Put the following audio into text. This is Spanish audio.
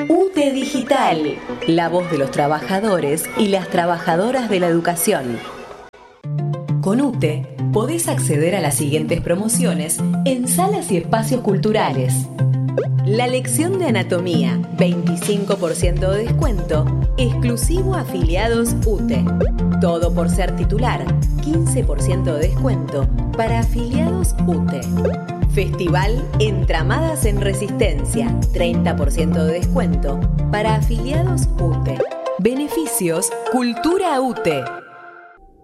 UTE Digital, la voz de los trabajadores y las trabajadoras de la educación. Con UTE podés acceder a las siguientes promociones en salas y espacios culturales. La lección de anatomía, 25% de descuento, exclusivo a afiliados UTE. Todo por ser titular, 15% de descuento para afiliados UTE. Festival Entramadas en Resistencia, 30% de descuento para afiliados UTE. Beneficios Cultura UTE.